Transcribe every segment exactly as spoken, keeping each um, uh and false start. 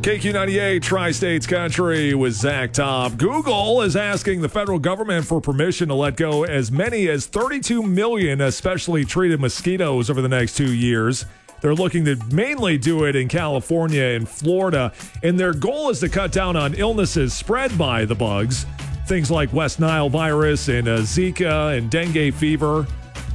K Q ninety-eight, Tri-States Country with Zach Top. Google is asking the federal government for permission to let go as many as thirty-two million especially treated mosquitoes over the next two years. They're looking to mainly do it in California and Florida, and their goal is to cut down on illnesses spread by the bugs, things like West Nile virus and uh, Zika and dengue fever.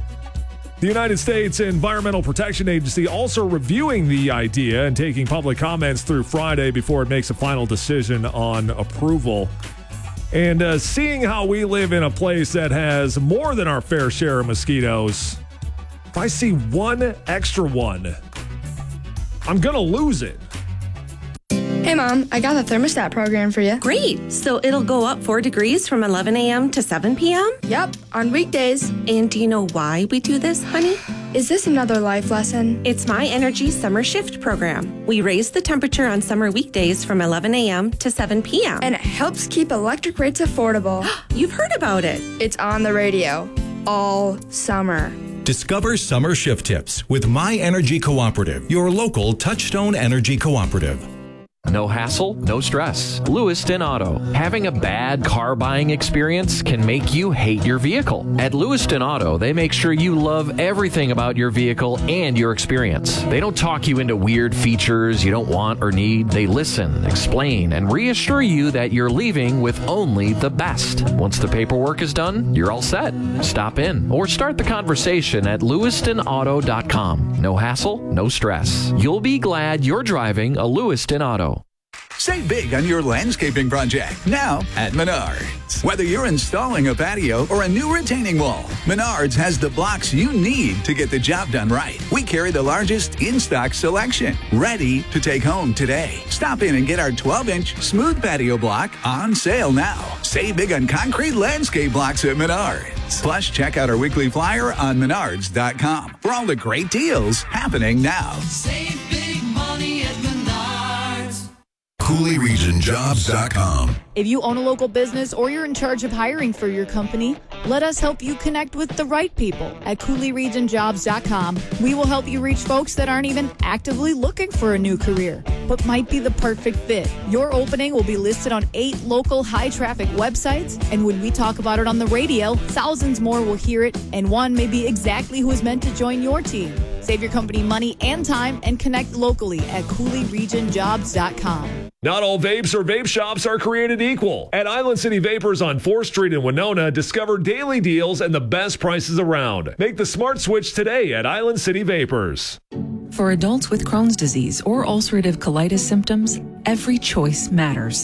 The United States Environmental Protection Agency also reviewing the idea and taking public comments through Friday before it makes a final decision on approval. And uh, seeing how we live in a place that has more than our fair share of mosquitoes, if I see one extra one, I'm going to lose it. Hey, Mom, I got the thermostat program for you. Great. So it'll go up four degrees from eleven a.m. to seven p.m.? Yep, on weekdays. And do you know why we do this, honey? Is this another life lesson? It's My Energy Summer Shift program. We raise the temperature on summer weekdays from eleven a.m. to seven p.m. And it helps keep electric rates affordable. You've heard about it. It's on the radio all summer. Discover summer shift tips with My Energy Cooperative, your local Touchstone Energy Cooperative. No hassle, no stress. Lewiston Auto. Having a bad car buying experience can make you hate your vehicle. At Lewiston Auto, they make sure you love everything about your vehicle and your experience. They don't talk you into weird features you don't want or need. They listen, explain, and reassure you that you're leaving with only the best. Once the paperwork is done, you're all set. Stop in or start the conversation at lewiston auto dot com. No hassle, no stress. You'll be glad you're driving a Lewiston Auto. Save big on your landscaping project now at Menards. Whether you're installing a patio or a new retaining wall, Menards has the blocks you need to get the job done right. We carry the largest in-stock selection, ready to take home today. Stop in and get our twelve-inch smooth patio block on sale now. Save big on concrete landscape blocks at Menards. Plus, check out our weekly flyer on menards dot com for all the great deals happening now. Save big money at Menards. Cooley Region Jobs dot com. If you own a local business or you're in charge of hiring for your company, let us help you connect with the right people at Cooley Region Jobs dot com. We will help you reach folks that aren't even actively looking for a new career, but might be the perfect fit. Your opening will be listed on eight local high-traffic websites, and when we talk about it on the radio, thousands more will hear it, and one may be exactly who is meant to join your team. Save your company money and time and connect locally at Cooley Region Jobs dot com. Not all vapes or vape shops are created equal. At Island City Vapors on fourth Street in Winona, discover daily deals and the best prices around. Make the smart switch today at Island City Vapors. For adults with Crohn's disease or ulcerative colitis symptoms, every choice matters.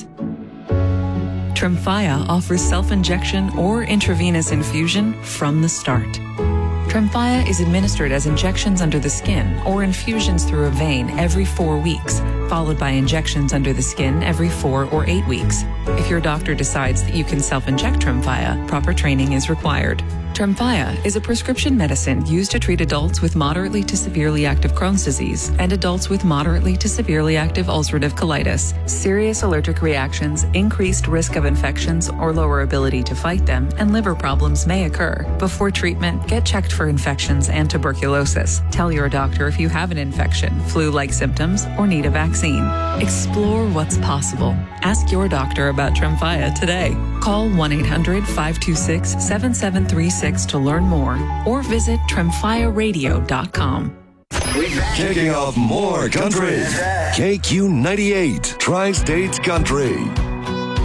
Tremfya offers self-injection or intravenous infusion from the start. Tremfya is administered as injections under the skin or infusions through a vein every four weeks, followed by injections under the skin every four or eight weeks. If your doctor decides that you can self-inject Tremfya, proper training is required. Tremfya is a prescription medicine used to treat adults with moderately to severely active Crohn's disease and adults with moderately to severely active ulcerative colitis. Serious allergic reactions, increased risk of infections or lower ability to fight them, and liver problems may occur. Before treatment, get checked for infections and tuberculosis. Tell your doctor if you have an infection, flu-like symptoms, or need a vaccine. Explore what's possible. Ask your doctor about Tremfya today. Call one eight hundred five two six seven seven three six to learn more or visit tremfya radio dot com. Kicking off more country. K Q ninety-eight, Tri-States Country.